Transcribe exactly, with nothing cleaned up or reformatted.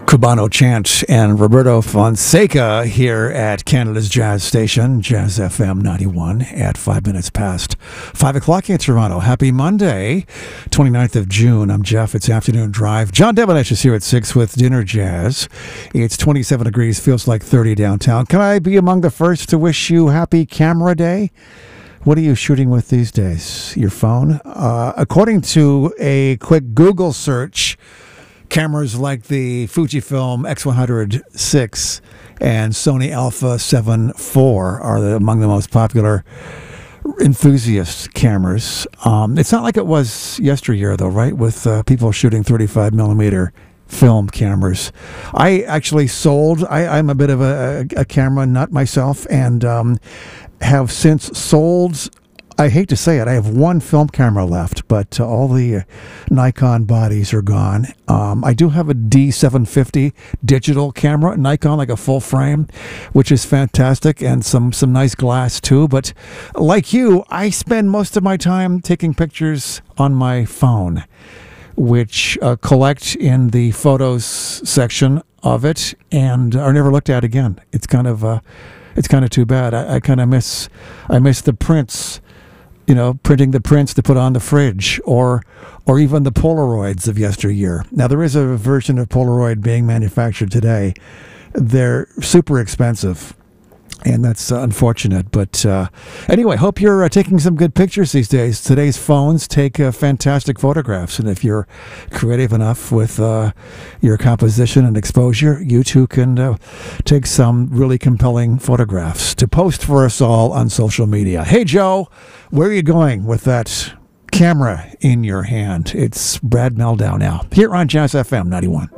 Cubano Chant and Roberto Fonseca here at Canada's Jazz Station, Jazz F M ninety-one, at five minutes past five o'clock in Toronto. Happy Monday, twenty-ninth of June. I'm Jeff. It's Afternoon Drive. John Devonish is here at six with Dinner Jazz. It's twenty-seven degrees, feels like thirty downtown. Can I be among the first to wish you happy camera day? What are you shooting with these days? Your phone? Uh, according to a quick Google search, cameras like the Fujifilm X one hundred six and Sony Alpha seven four are the, among the most popular enthusiast cameras. Um, it's not like it was yesteryear, though, right? With uh, people shooting thirty-five millimeter film cameras. I actually sold, I, I'm a bit of a, a, a camera nut myself, and um, have since sold, I hate to say it, I have one film camera left, but uh, all the uh, Nikon bodies are gone. Um, I do have a D seven fifty digital camera, Nikon, like a full frame, which is fantastic, and some, some nice glass too. But like you, I spend most of my time taking pictures on my phone, which uh, collect in the photos section of it and are never looked at again. It's kind of, uh, it's kind of too bad. I, I kind of miss, I miss the prints. You know, printing the prints to put on the fridge, or or even the Polaroids of yesteryear. Now, there is a version of Polaroid being manufactured today. They're super expensive, and that's uh, unfortunate. But uh, anyway, hope you're uh, taking some good pictures these days. Today's phones take uh, fantastic photographs, and if you're creative enough with uh, your composition and exposure, you too can uh, take some really compelling photographs to post for us all on social media. Hey, Joe, where are you going with that camera in your hand? It's Brad Meldau now, here on Jazz F M ninety-one.